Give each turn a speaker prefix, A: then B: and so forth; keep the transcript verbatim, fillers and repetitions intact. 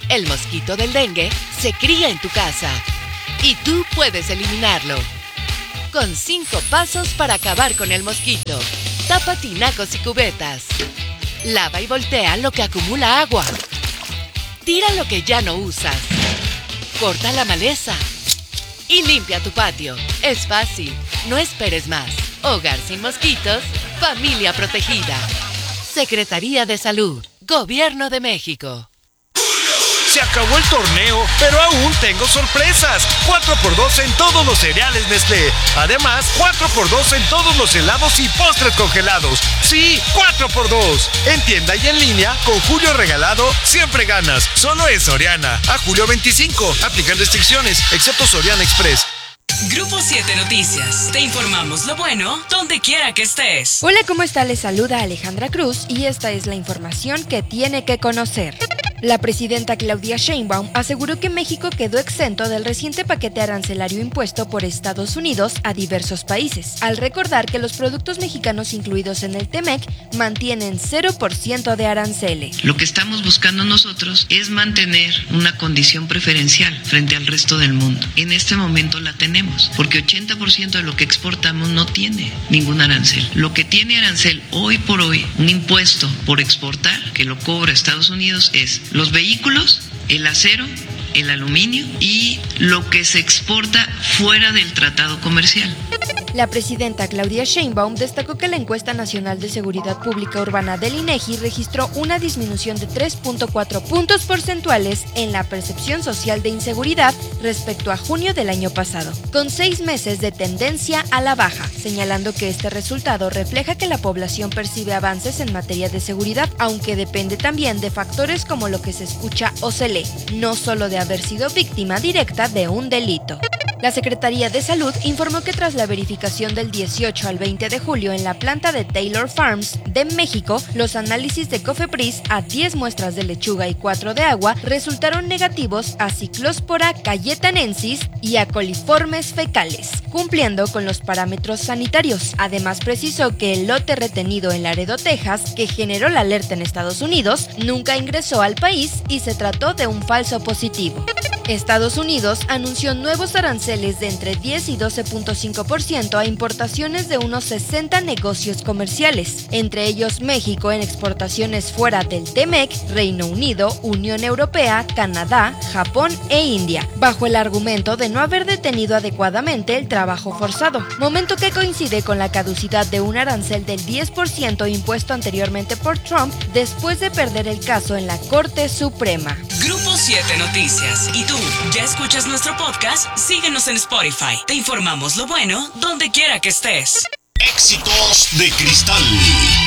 A: El mosquito del dengue se cría en tu casa y tú puedes eliminarlo. Con cinco pasos para acabar con el mosquito. Tapa tinacos y cubetas. Lava y voltea lo que acumula agua. Tira lo que ya no usas. Corta la maleza. Y limpia tu patio. Es fácil. No esperes más. Hogar sin mosquitos. Familia protegida. Secretaría de Salud. Gobierno de México.
B: Se acabó el torneo, pero aún tengo sorpresas. cuatro por dos en todos los cereales Nestlé. Además, cuatro por dos en todos los helados y postres congelados. Sí, cuatro por dos. En tienda y en línea, con Julio Regalado, siempre ganas. Solo en Soriana. A julio veinticinco. Aplican restricciones, excepto Soriana Express.
C: Grupo siete Noticias. Te informamos lo bueno donde quiera que estés.
D: Hola, ¿cómo está? Les saluda Alejandra Cruz y esta es la información que tiene que conocer. La presidenta Claudia Sheinbaum aseguró que México quedó exento del reciente paquete arancelario impuesto por Estados Unidos a diversos países, al recordar que los productos mexicanos incluidos en el T M E C mantienen cero por ciento de aranceles.
E: Lo que estamos buscando nosotros es mantener una condición preferencial frente al resto del mundo. En este momento la tenemos, porque ochenta por ciento de lo que exportamos no tiene ningún arancel. Lo que tiene arancel hoy por hoy, un impuesto por exportar que lo cobra Estados Unidos, es los vehículos, el acero, el aluminio y lo que se exporta fuera del tratado comercial.
D: La presidenta Claudia Sheinbaum destacó que la encuesta nacional de seguridad pública urbana del INEGI registró una disminución de tres punto cuatro puntos porcentuales en la percepción social de inseguridad respecto a junio del año pasado, con seis meses de tendencia a la baja, señalando que este resultado refleja que la población percibe avances en materia de seguridad, aunque depende también de factores como lo que se escucha o se lee, no solo de haber sido víctima directa de un delito. La Secretaría de Salud informó que tras la verificación del dieciocho al veinte de julio en la planta de Taylor Farms de México, los análisis de Cofepris a diez muestras de lechuga y cuatro de agua resultaron negativos a Ciclospora cayetanensis y a coliformes fecales, cumpliendo con los parámetros sanitarios. Además precisó que el lote retenido en Laredo, Texas, que generó la alerta en Estados Unidos, nunca ingresó al país y se trató de un falso positivo. Estados Unidos anunció nuevos aranceles de entre diez y doce punto cinco por ciento a importaciones de unos sesenta negocios comerciales, entre ellos México en exportaciones fuera del T M E C, Reino Unido, Unión Europea, Canadá, Japón e India, bajo el argumento de no haber detenido adecuadamente el trabajo forzado, momento que coincide con la caducidad de un arancel del diez por ciento impuesto anteriormente por Trump después de perder el caso en la Corte Suprema.
C: Grupo siete Noticias. ¿Y tú ya escuchas nuestro podcast? Síguenos en Spotify. Te informamos lo bueno donde quiera que estés.
F: Éxitos de Cristal.